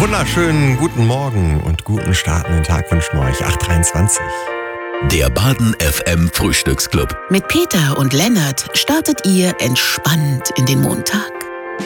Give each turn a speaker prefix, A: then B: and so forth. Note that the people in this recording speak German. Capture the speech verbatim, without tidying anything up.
A: Wunderschönen guten Morgen und guten startenden Tag wünschen wir euch. acht Uhr dreiundzwanzig.
B: Der Baden F M Frühstücksclub.
C: Mit Peter und Lennart startet ihr entspannt in den Montag.